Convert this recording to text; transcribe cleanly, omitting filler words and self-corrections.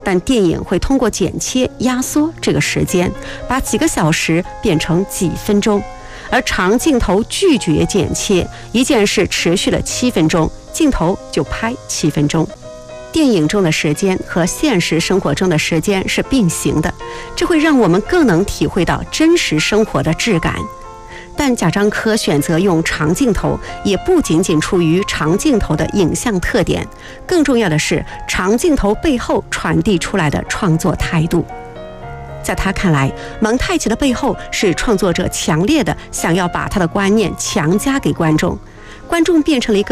但电影会通过剪切压缩这个时间，把几个小时变成几分钟。而长镜头拒绝剪切，一件事持续了7分钟，镜头就拍7分钟。电影中的时间和现实生活中的时间是并行的，这会让我们更能体会到真实生活的质感。但贾樟柯选择用长镜头，也不仅仅出于长镜头的影像特点，更重要的是长镜头背后传递出来的创作态度。在他看来，蒙太奇的背后是创作者强烈的想要把他的观念强加给观众，观众变成了一个